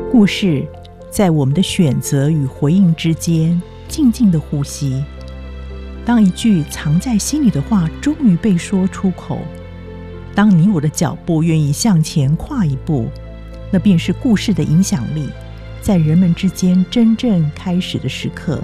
故事在我们的选择与回应之间静静的呼吸。当一句藏在心里的话终于被说出口，当你我的脚步愿意向前跨一步，那便是故事的影响力在人们之间真正开始的时刻。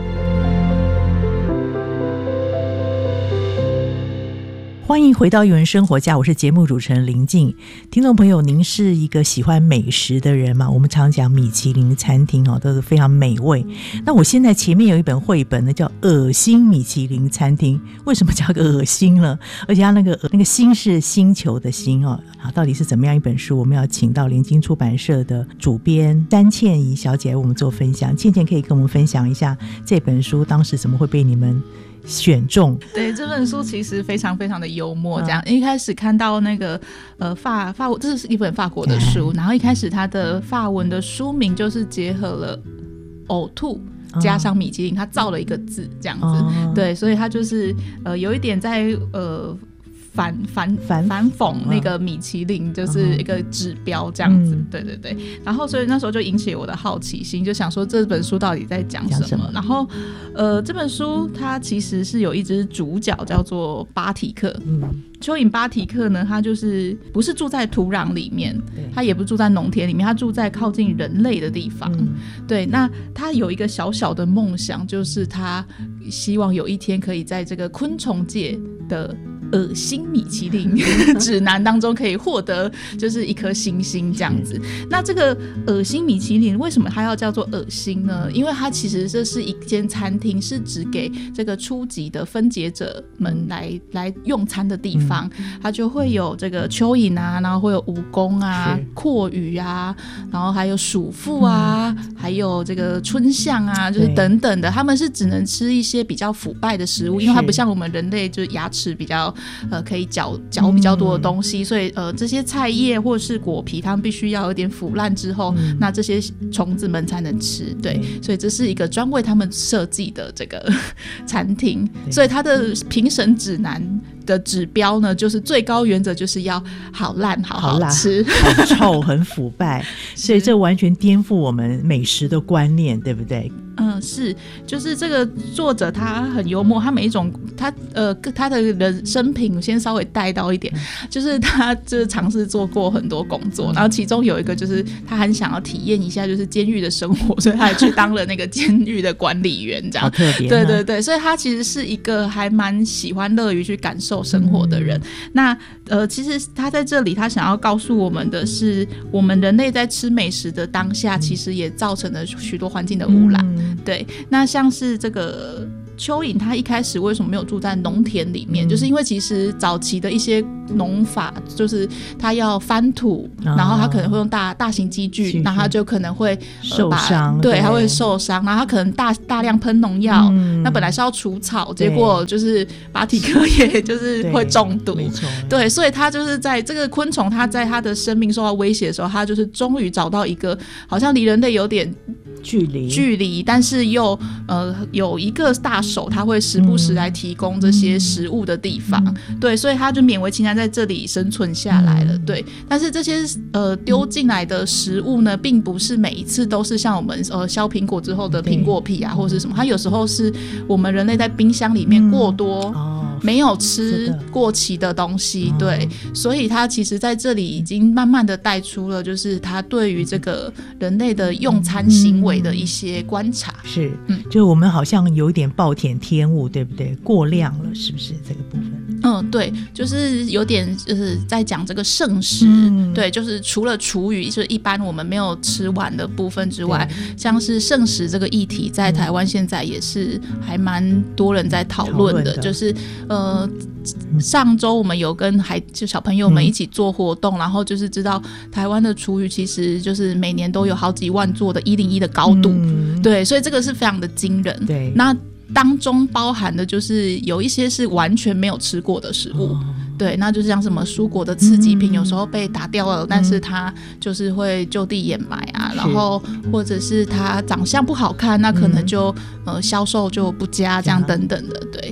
欢迎回到艺文生活家，我是节目主持人林静。听众朋友，您是一个喜欢美食的人吗？我们常讲米其林餐厅都是非常美味。那我现在前面有一本绘本呢，叫恶心米其林餐厅。为什么叫个恶心呢？而且它那个心是星球的心到底是怎么样一本书？我们要请到联经出版社的主编詹倩怡小姐来为我们做分享。倩倩可以跟我们分享一下这本书当时怎么会被你们选中？ 对，这本书其实非常非常的幽默。这样一开始看到那个法文，这是一本法国的书，然后一开始它的法文的书名就是结合了呕吐加上米其林，它造了一个字这样子。对，所以它就是有一点在反讽那个米其林就是一个指标这样子。对对对，然后所以那时候就引起我的好奇心，就想说这本书到底在讲什么。然后这本书它其实是有一只主角叫做巴提克。蚯蚓巴提克呢，他就是不是住在土壤里面，他也不住在农田里面，他住在靠近人类的地方。对，那他有一个小小的梦想，就是他希望有一天可以在这个昆虫界的恶心米其林指南当中可以获得就是一颗星星这样子。那这个恶心米其林为什么它要叫做恶心呢？因为它其实这是一间餐厅，是指给这个初级的分解者们来用餐的地方。它就会有这个蚯蚓啊，然后会有蜈蚣啊、蛞蝓啊，然后还有鼠妇啊，还有这个春象啊，就是等等的。他们是只能吃一些比较腐败的食物，因为它不像我们人类就是牙齿比较可以嚼比较多的东西，所以这些菜叶或是果皮，它们必须要有点腐烂之后，那这些虫子们才能吃。对，所以这是一个专为他们设计的这个餐厅，所以它的评审指南的指标呢，就是最高原则就是要好烂好好吃， 好臭很腐败所以这完全颠覆我们美食的观念，对不对？ 是，就是这个作者他很幽默，他每一种他的人生平先稍微带到一点，就是他就是尝试做过很多工作，然后其中有一个就是他很想要体验一下就是监狱的生活，所以他还去当了那个监狱的管理员这样。 好特别。 对对对，所以他其实是一个还蛮喜欢乐于去感受生活的人。那其实他在这里他想要告诉我们的是，我们人类在吃美食的当下其实也造成了许多环境的污染。对，那像是这个蚯蚓，它一开始为什么没有住在农田里面，就是因为其实早期的一些农法就是它要翻土，然后它可能会用大型机具，然后它就可能会受伤。 对，它会受伤，然后它可能大量喷农药，那本来是要除草，结果就是巴提克也就是会中毒。对，所以它就是在这个昆虫它在它的生命受到威胁的时候，它就是终于找到一个好像离人类有点距离，但是又有一个大手，他会时不时来提供这些食物的地方。对，所以他就勉为其难在这里生存下来了。对，但是这些丢进来的食物呢，并不是每一次都是像我们削苹果之后的苹果皮啊，或是什么，它有时候是我们人类在冰箱里面过多。没有吃过期的东西。对，所以他其实在这里已经慢慢的带出了就是他对于这个人类的用餐行为的一些观察。 是，就是我们好像有一点暴殄天物，对不对？过量了，是不是这个部分？ 对，就是有点就是在讲这个剩食。对，就是除了厨余就是一般我们没有吃完的部分之外，像是剩食这个议题在台湾现在也是还蛮多人在讨论的。就是上周我们有跟就小朋友们一起做活动，然后就是知道台湾的厨余其实就是每年都有好几万座的101的高度。对，所以这个是非常的惊人。对，那当中包含的就是有一些是完全没有吃过的食物。对，那就是像什么蔬果的次级品有时候被打掉了，但是它就是会就地掩埋啊，然后或者是它长相不好看，那可能就销售就不佳这样等等的。对，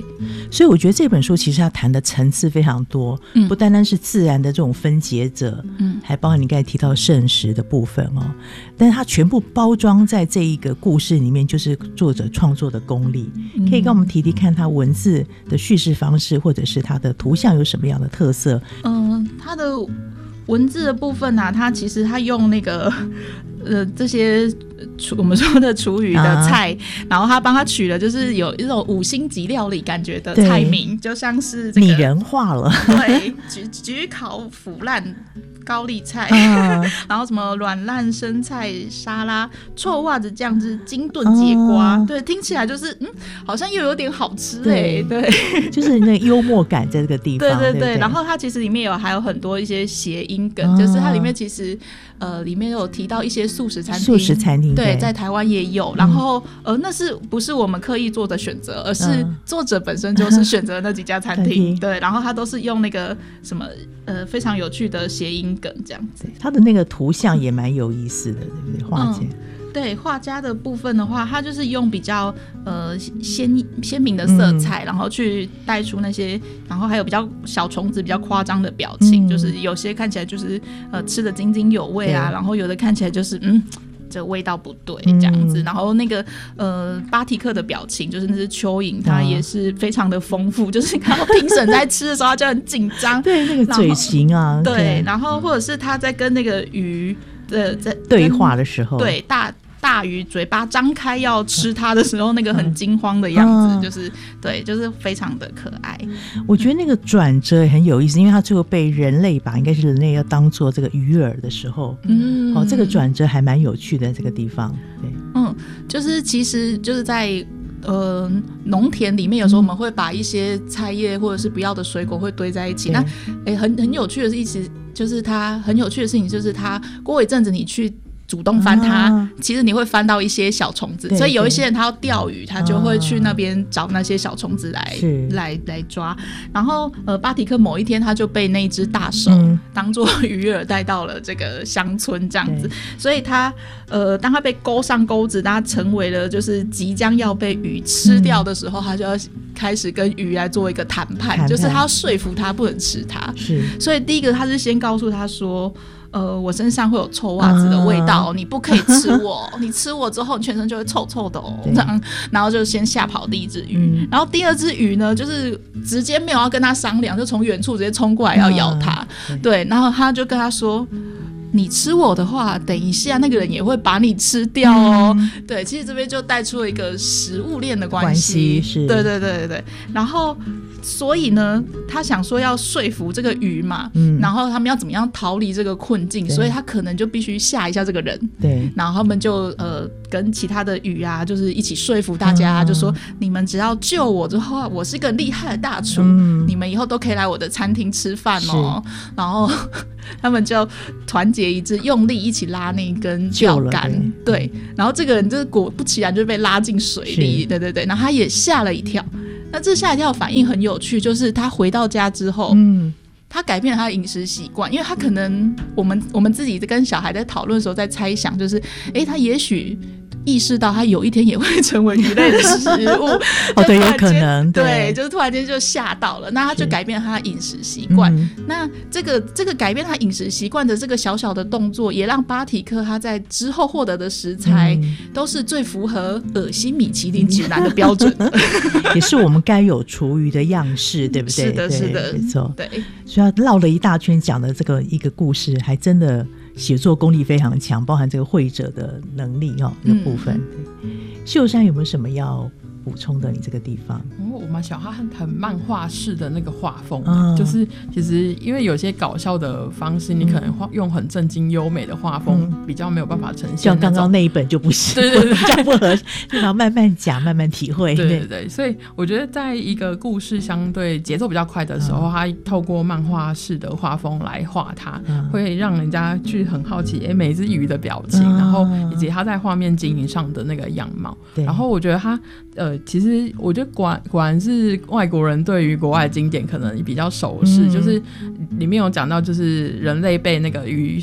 所以我觉得这本书其实它谈的层次非常多，不单单是自然的这种分解者，还包含你刚才提到圣食的部分哦，但是它全部包装在这一个故事里面，就是作者创作的功力。可以跟我们提提看它文字的叙事方式，或者是它的图像有什么样的特色？ 它的文字的部分啊，它其实它用那个这些我们说的厨余的菜，然后他帮他取了就是有一种5星级料理感觉的菜名，就像是拟人化了， 对，焗烤腐烂高丽菜，然后什么软烂生菜沙拉、臭袜子酱汁、金炖节瓜，对，听起来就是好像又有点好吃对， 就是那个幽默感在这个地方，对。 然后它其实里面还有很多一些谐音梗，就是它里面其实里面有提到一些素食餐厅，对，在台湾也有。然后那是不是我们刻意做的选择，而是作者本身就是选择那几家餐厅，对，然后他都是用那个什么非常有趣的谐音梗这样子。 他的那个图像也蛮有意思的，对不对？画家对画家的部分的话，他就是用比较鲜明的色彩，然后去带出那些，然后还有比较小虫子比较夸张的表情，就是有些看起来就是吃得津津有味啊，然后有的看起来就是这味道不对这样子，然后那个巴提克的表情，就是那只蚯蚓，它也是非常的丰富，就是看到评审在吃的时候，他就很紧张， 对，那个嘴型啊， 对，然后或者是他在跟那个鱼在对话的时候， 对大鱼嘴巴张开要吃它的时候，那个很惊慌的样子，就是对，就是非常的可爱。 我觉得那个转折也很有意思，因为他最后被人类吧，应该是人类要当做这个鱼饵的时候，这个转折还蛮有趣的，这个地方，对， 就是其实就是在农田里面，有时候我们会把一些菜叶或者是不要的水果会堆在一起。那很有趣的意思就是它很有趣的事情就是它过一阵子你去主动翻它，其实你会翻到一些小虫子，所以有一些人他要钓鱼，他就会去那边找那些小虫子来抓。然后巴提克某一天他就被那只大手当作鱼饵带到了这个乡村这样子，所以他当他被勾上钩子，他成为了就是即将要被鱼吃掉的时候，他就要开始跟鱼来做一个谈判，就是他要说服他不能吃它。所以第一个他是先告诉他说我身上会有臭袜子的味道，你不可以吃我，你吃我之后你全身就会臭臭的哦，这样，然后就先吓跑第一只鱼，然后第二只鱼呢，就是直接没有要跟他商量，就从远处直接冲过来要咬他，对，然后他就跟他说，你吃我的话，等一下那个人也会把你吃掉哦。对，其实这边就带出了一个食物链的关系，对，然后所以呢，他想说要说服这个鱼嘛，然后他们要怎么样逃离这个困境，所以他可能就必须吓一下这个人，对，然后他们就跟其他的鱼啊，就是一起说服大家，就说你们只要救我之后，我是一个厉害的大厨，你们以后都可以来我的餐厅吃饭哦。然后他们就团结一致，用力一起拉那一根钓竿，对，然后这个人就是果不其然就被拉进水里，对，然后他也吓了一跳。那这吓一跳的反应很有趣，就是他回到家之后，他改变了他的饮食习惯，因为他可能我们自己跟小孩在讨论的时候在猜想，就是他也许意识到他有一天也会成为鱼类的食物对，有可能， 对，就是突然间就吓到了，那他就改变他的饮食习惯，那这个改变他饮食习惯的这个小小的动作，也让巴提克他在之后获得的食材都是最符合恶心米其林指南的标准的也是我们该有厨余的样式，对不对？ 是的， 没错， 对， 所以他绕了一大圈讲的这个一个故事，还真的写作功力非常强，包含这个绘者的能力这个部分。秀珊有没有什么要补充的？你这个地方我蛮喜欢他很漫画式的那个画风，就是其实因为有些搞笑的方式，你可能用很正经优美的画风比较没有办法呈现， 像刚刚那一本就不行，对，比较不合适，然后慢慢讲慢慢体会， 对，所以我觉得在一个故事相对节奏比较快的时候，他透过漫画式的画风来画它，会让人家去很好奇每一只鱼的表情，然后以及他在画面经营上的那个样貌，然后我觉得他其实我觉得果然是外国人对于国外的经典可能比较熟识，就是里面有讲到就是人类被那个鱼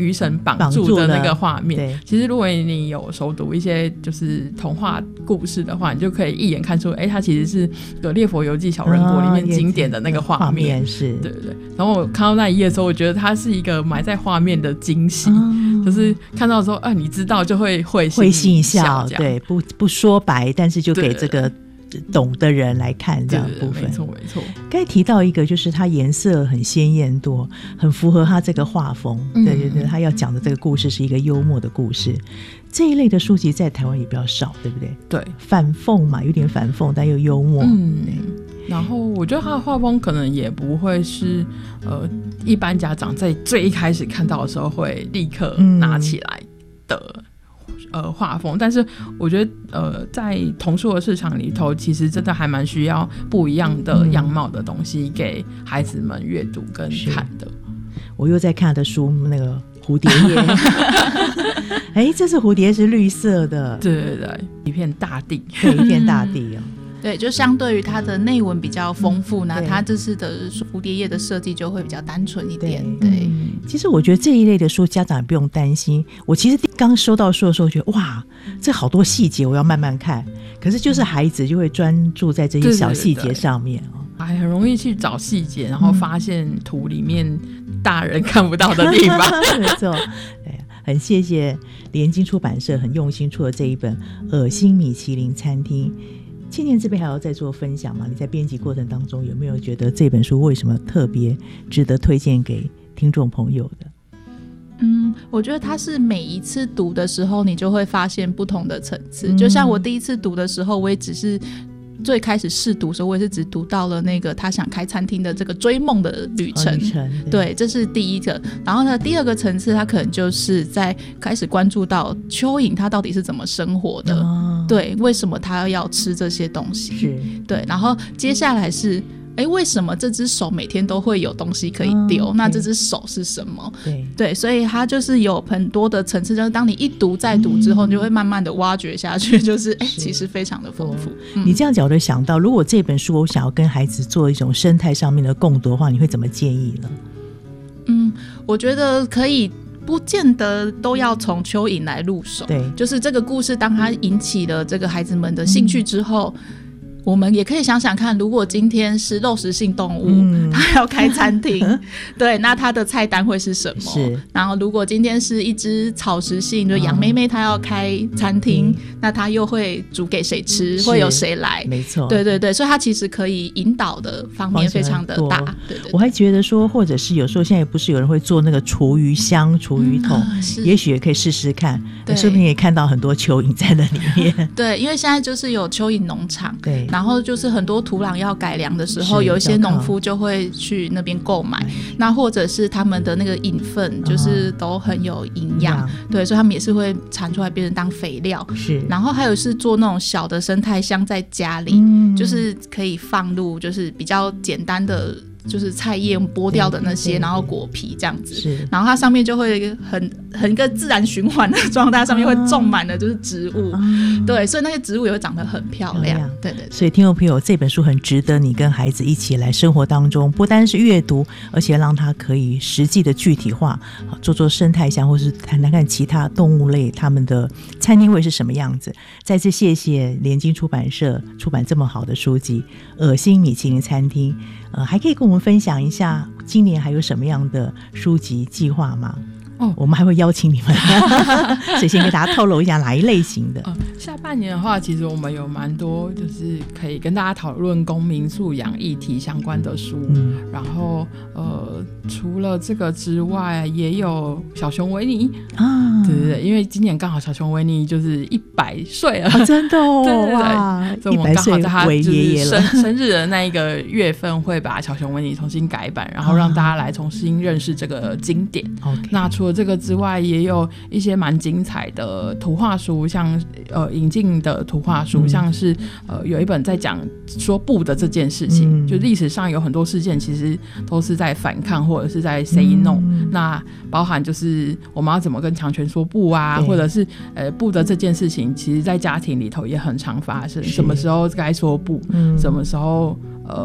鱼绳绑住的那个画面。其实如果你有熟读一些就是童话故事的话，你就可以一眼看出它其实是《猎佛游记》小人国里面经典的那个画面。是，对对对。然后我看到那一页的时候，我觉得它是一个埋在画面的惊喜，就是看到的时候你知道就会会心一笑，对，不说白，但是就给这个懂的人来看这样的部分。没错没错。刚才提到一个就是它颜色很鲜艳多，很符合它这个画风。对对对，他要讲的这个故事是一个幽默的故事。这一类的书籍在台湾也比较少，对不对？对，反讽嘛，有点反讽但又幽默。然后我觉得他的画风可能也不会是一般家长在最一开始看到的时候会立刻拿起来的画风，但是我觉得在童书的市场里头，其实真的还蛮需要不一样的样貌的东西给孩子们阅读跟看的。我又在看的书那个蝴蝶叶这是蝴蝶是绿色的，对对对，一片大地，对，一片大地对，就相对于它的内文比较丰富，那它这次的蝴蝶叶的设计就会比较单纯一点。对，其实我觉得这一类的书家长也不用担心。我其实刚收到书的时候觉得哇，这好多细节我要慢慢看，可是就是孩子就会专注在这些小细节上面很容易去找细节，然后发现图里面大人看不到的地方。没错，对，很谢谢联经出版社很用心出的这一本《恶心米其林餐厅》。青年这边还要再做分享吗？你在编辑过程当中有没有觉得这本书为什么特别值得推荐给听众朋友的？我觉得它是每一次读的时候你就会发现不同的层次，就像我第一次读的时候，我也只是最开始试读的时候，我也是只读到了那个他想开餐厅的这个追梦的旅程，对，这是第一个。然后呢，第二个层次他可能就是在开始关注到蚯蚓他到底是怎么生活的，对，为什么他要吃这些东西，对，然后接下来是为什么这只手每天都会有东西可以丢，那这只手是什么，对，所以它就是有很多的层次，就是当你一读再读之后，你就会慢慢的挖掘下去，就是其实非常的丰富。你这样讲我就想到，如果这本书我想要跟孩子做一种生态上面的共读的话，你会怎么建议呢？我觉得可以不见得都要从蚯蚓来入手，对，就是这个故事当它引起了这个孩子们的兴趣之后，我们也可以想想看，如果今天是肉食性动物，它要开餐厅，对，那它的菜单会是什么？然后如果今天是一只草食性，就杨妹妹她要开餐厅，那她又会煮给谁吃？会有谁来？没错，对对对，所以它其实可以引导的方面非常的大。对对对，我还觉得说，或者是有时候现在不是有人会做那个厨余箱、厨余桶，也许也可以试试看，说不定也看到很多蚯蚓在那里面。对，因为现在就是有蚯蚓农场，对。然后就是很多土壤要改良的时候，有一些农夫就会去那边购买，那或者是他们的那个引粪就是都很有营养，对，所以他们也是会产出来变成当肥料。是，然后还有是做那种小的生态箱在家里，就是可以放入就是比较简单的就是菜叶剥掉的那些，然后果皮这样子，然后它上面就会很一个自然循环的状态，上面会种满了就是植物，对，所以那些植物也会长得很漂亮，对对。所以听众朋友，这本书很值得你跟孩子一起来生活当中，不单是阅读，而且让他可以实际的具体化，做生态箱，或是谈谈看其他动物类他们的餐厅会是什么样子。再次谢谢联经出版社出版这么好的书籍《恶心米其林餐厅》，还可以跟我们分享一下今年还有什么样的书籍计划吗？我们还会邀请你们所以先给大家透露一下哪一类型的。下半年的话，其实我们有蛮多就是可以跟大家讨论公民素养议题相关的书，然后除了这个之外，也有小熊维尼啊，对对对，因为今年刚好小熊维尼就是100岁了，真的哦，对对对，哇，所以我们刚好在他就是生日的那一个月份会把小熊维尼重新改版，然后让大家来重新认识这个经典。那除了这个之外，也有一些蛮精彩的图画书，像引进的图画书，像是有一本在讲说不的这件事情，就历史上有很多事件其实都是在反抗或者是在 say no，那包含就是我们要怎么跟强权说不啊，或者是不的这件事情，其实在家庭里头也很常发生，什么时候该说不，什么时候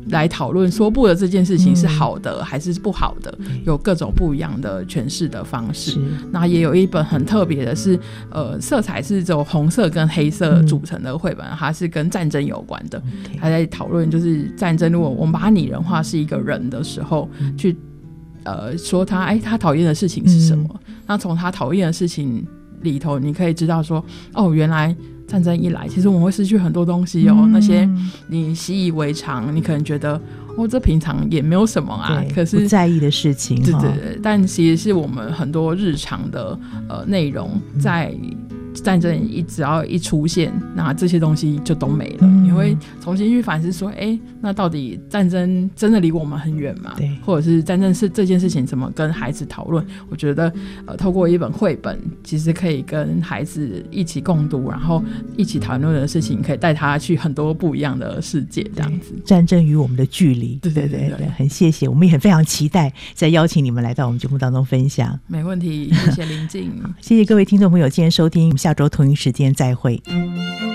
来讨论说不的这件事情是好的还是不好的，有各种不一样的诠释的方式。那也有一本很特别的是色彩是只有红色跟黑色组成的绘本，它是跟战争有关的，它在讨论就是战争如果我们把它拟人化是一个人的时候，去说他讨厌的事情是什么，那从他讨厌的事情里头你可以知道说原来战争一来其实我们会失去很多东西那些你习以为常你可能觉得这平常也没有什么啊，可是不在意的事情， 对对对，但其实是我们很多日常的内容在战争只要一出现，那这些东西就都没了。你会重新去反思说那到底战争真的离我们很远吗？对，或者是战争是这件事情怎么跟孩子讨论。我觉得透过一本绘本其实可以跟孩子一起共读，然后一起谈论的事情可以带他去很多不一样的世界，这样子。 战争与我们的距离， 对对 对， 对，很谢谢，我们也很非常期待再邀请你们来到我们节目当中分享。 没问题，谢谢林静谢谢各位听众朋友今天收听，我们下周同一时间再会。